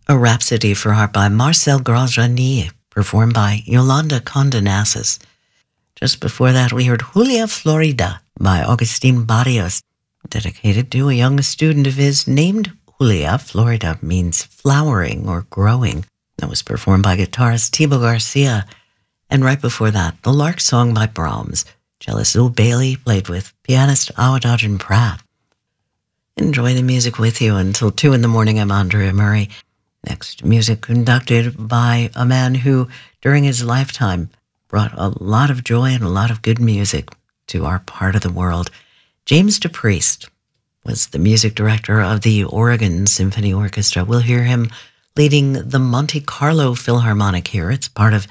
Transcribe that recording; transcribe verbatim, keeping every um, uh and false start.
A Rhapsody for Harp by Marcel Grosjean, performed by Yolanda Condonassis. Just before that, we heard Julia Florida by Augustin Barrios, dedicated to a young student of his named Julia. Florida means flowering or growing. That was performed by guitarist Thibaut Garcia. And right before that, The Lark Song by Brahms. Cellist Lou Bailey played with pianist Awadadjin Pratt. Enjoy the music with you until two in the morning. I'm Andrea Murray. Next, music conducted by a man who, during his lifetime, brought a lot of joy and a lot of good music to our part of the world. James DePriest was the music director of the Oregon Symphony Orchestra. We'll hear him leading the Monte Carlo Philharmonic here. It's part of